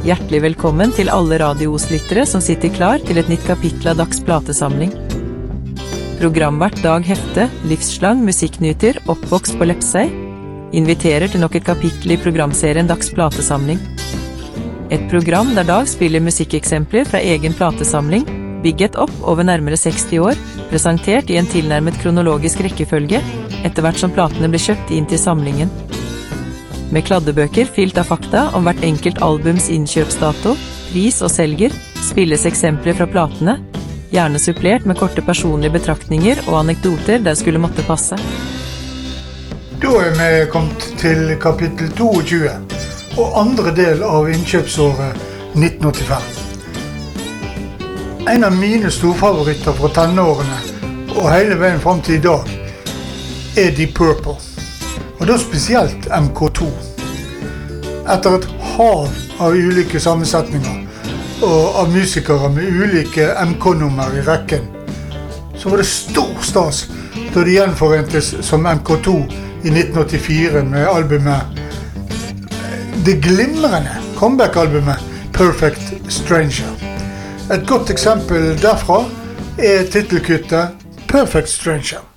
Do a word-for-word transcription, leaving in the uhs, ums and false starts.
Hjertelig velkommen til alle radioslyttere som sitter klar til et nytt kapittel av Dags platesamling. Programvert Dag Hefte, livslang musikknyter, oppvokst på Lepsøy, inviterer til nok et kapittel i programserien Dags platesamling. Et program der Dag spiller musikkeksempler fra egen platesamling, bygget opp over nærmere seksti år, presentert i en tilnærmet kronologisk rekkefølge, etter hvert som platene ble kjøpt inn til samlingen. Med kladdebøker fylt av fakta om hvert enkelt albums innkjøpsdato, pris og selger, spilles eksempler fra platene, gjerne supplert med korte personlige betraktninger og anekdoter der skulle måtte passe. Da er vi kommet til kapittel tjueto, og andre del av innkjøpsåret nitten åttifem. En av mine storfavoritter fra tenårene, og hele veien frem til i dag, er Deep Purple. Og da spesielt M K to. Etter et hav av ulike sammensetninger, og av musikere med ulike M K-nummer i rekken, så var det stor stas da de gjenforentes som M K to i nitten åttifire med albumet, det glimrende comeback-albumet Perfect Stranger. Et godt eksempel derfra er titelkuttet Perfect Stranger.